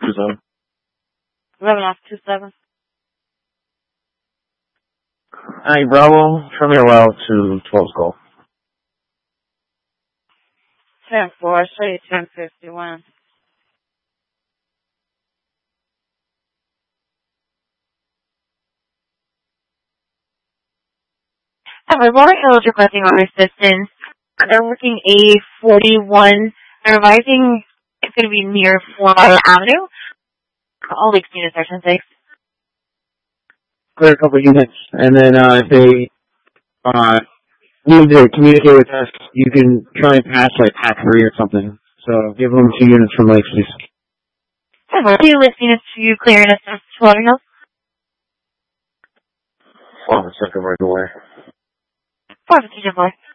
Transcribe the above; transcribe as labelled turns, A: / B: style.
A: 27.
B: 11 off 27.
A: Hi, Bravo. From your well to 12 Golf.
B: 10-4, show you 1051. Robotic Hills requesting our assistance. They're working A41. They're advising it's going to be near 4 Mile Avenue. All weeks units are 10-6.
A: Clear a couple units, and then if they need to communicate with us, you can try and pass like pack 3 or something. So give them 2 units from Lakes, please.
B: 2 list units to you, clearing us to Floating Hills.
A: Hold on a second, right away.
B: 4 to 2 boy.